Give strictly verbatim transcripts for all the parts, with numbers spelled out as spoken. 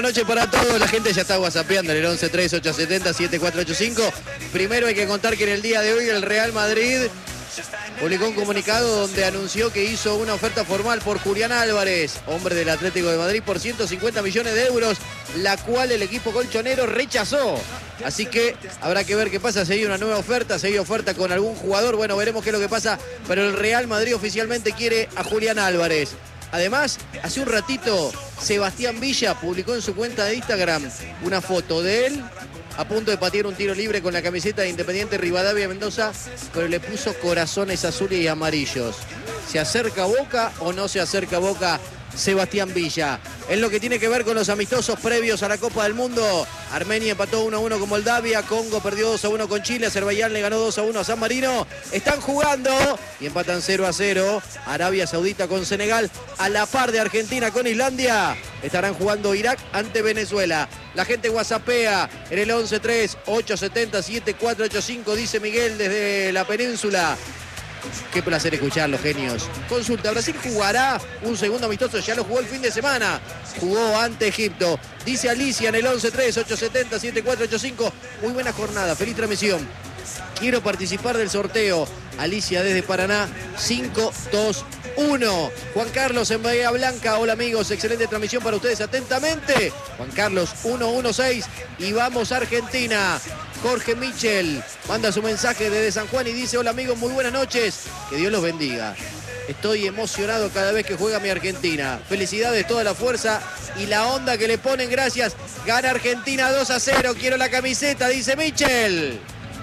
Buenas noches para todos, la gente ya está whatsappeando en el once tres ocho siete cero siete cuatro ocho cinco. Primero hay que contar que en el día de hoy el Real Madrid publicó un comunicado donde anunció que hizo una oferta formal por Julián Álvarez, hombre del Atlético de Madrid, por ciento cincuenta millones de euros, la cual el equipo colchonero rechazó. Así que habrá que ver qué pasa, si hay una nueva oferta, si hay oferta con algún jugador, bueno, veremos qué es lo que pasa, pero el Real Madrid oficialmente quiere a Julián Álvarez. Además, hace un ratito, Sebastián Villa publicó en su cuenta de Instagram una foto de él a punto de patear un tiro libre con la camiseta de Independiente Rivadavia Mendoza, pero le puso corazones azules y amarillos. ¿Se acerca a Boca o no se acerca a Boca Sebastián Villa? En lo que tiene que ver con los amistosos previos a la Copa del Mundo, Armenia empató uno a uno con Moldavia, Congo perdió dos a uno con Chile, Azerbaiyán le ganó dos a uno a San Marino. Están jugando y empatan cero a cero Arabia Saudita con Senegal, a la par de Argentina con Islandia. Estarán jugando Irak ante Venezuela. La gente whatsappea en el once tres ocho siete cero siete cuatro ocho cinco, dice Miguel desde la península. Qué placer escucharlos, genios. Consulta, Brasil jugará un segundo amistoso, ya lo jugó el fin de semana. Jugó ante Egipto. Dice Alicia en el once tres ocho siete cero siete cuatro ocho cinco. Muy buena jornada, feliz transmisión. Quiero participar del sorteo. Alicia desde Paraná, cinco dos uno. Juan Carlos en Bahía Blanca. Hola amigos, excelente transmisión para ustedes atentamente. Juan Carlos uno uno seis y vamos a Argentina. Jorge Michel manda su mensaje desde San Juan y dice: hola amigos, muy buenas noches, que Dios los bendiga. Estoy emocionado cada vez que juega mi Argentina. Felicidades, toda la fuerza y la onda que le ponen, gracias. Gana Argentina dos a cero, quiero la camiseta, dice Michel.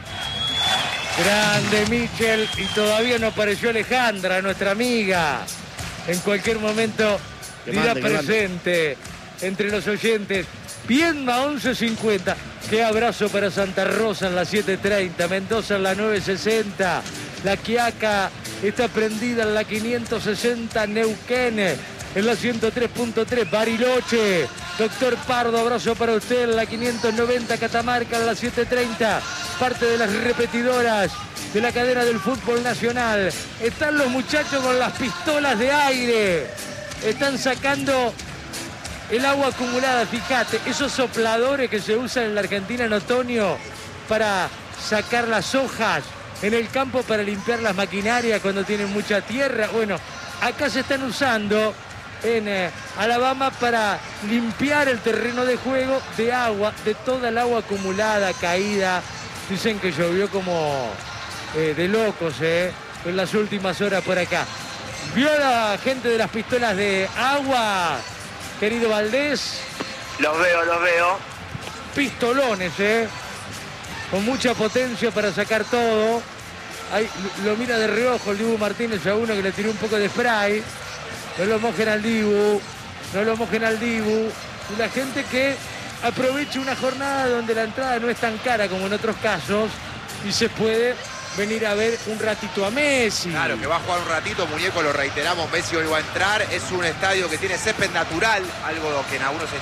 Grande Michel, y todavía no apareció Alejandra, nuestra amiga. En cualquier momento dirá presente entre los oyentes. Viedma once cincuenta. Qué abrazo para Santa Rosa en la siete treinta, Mendoza en la nueve sesenta, La Quiaca está prendida en la quinientos sesenta, Neuquén en la ciento tres punto tres, Bariloche. Doctor Pardo, abrazo para usted en la quinientos noventa, Catamarca en la siete treinta, parte de las repetidoras de la cadena del fútbol nacional. Están los muchachos con las pistolas de aire, están sacando el agua acumulada, fíjate, esos sopladores que se usan en la Argentina en otoño para sacar las hojas en el campo para limpiar las maquinarias cuando tienen mucha tierra. Bueno, acá se están usando en eh, Alabama para limpiar el terreno de juego de agua, de toda el agua acumulada, caída. Dicen que llovió como eh, de locos eh, en las últimas horas por acá. ¿Vio a la gente de las pistolas de agua, querido Valdés? Los veo, los veo. Pistolones, ¿eh? Con mucha potencia para sacar todo. Ahí lo mira de reojo el Dibu Martínez a uno que le tiró un poco de spray. No lo mojen al Dibu. No lo mojen al Dibu. Y la gente que aprovecha una jornada donde la entrada no es tan cara como en otros casos y se puede venir a ver un ratito a Messi. Claro, que va a jugar un ratito, muñeco, lo reiteramos, Messi hoy va a entrar. Es un estadio que tiene césped natural, algo que en algunos